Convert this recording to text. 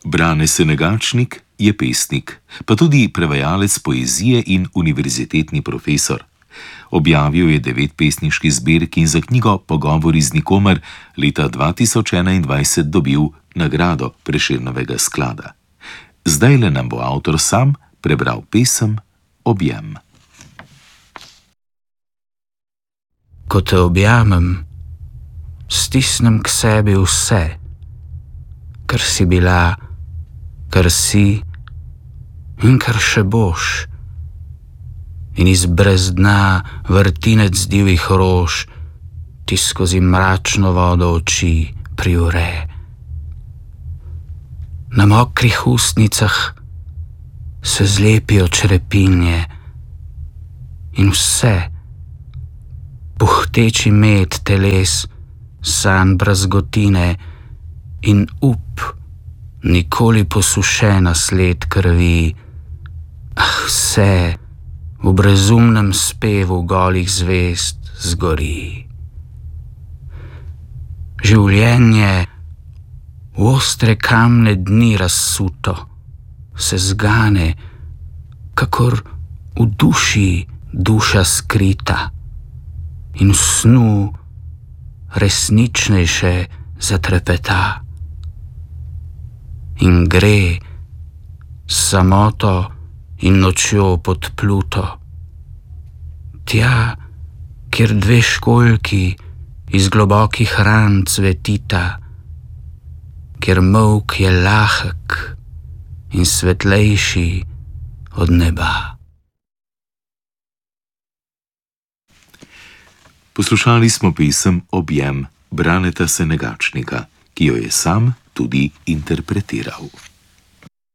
Brane Senegačnik je pesnik, pa tudi prevajalec poezije in univerzitetni profesor. Objavil je 9 pesniških zbirk in za knjigo Pogovori z nikomer leta 2021 dobil nagrado Prešernovega sklada. Zdajle nam bo avtor sam prebral pesem Objem. Ko te objamem, stisnem k sebi vse, kar si bila, kar si in kar še boš. In iz brez dna vrtinec divjih rož ti skozi mračno vodo oči privre. Na mokrih ustnicah se zlepijo črepinje in vse, puhteči med teles, sanj brazgotine in nikoli posušena sled krvi, vse v brezumnem spevu golih zvezd zgori. Življenje v ostre kamne dni razsuto se zgane, kakor v duši duša skrita in v snu resničnejše zatrepeta. In gre samoto in nočjo pod Pluto, tja, kjer 2 školjki iz globokih ran cvetita, kjer molk je lahek in svetlejši od neba. Poslušali smo pesem Objem Braneta Senegačnika, ki jo je sam tudi interpretiral.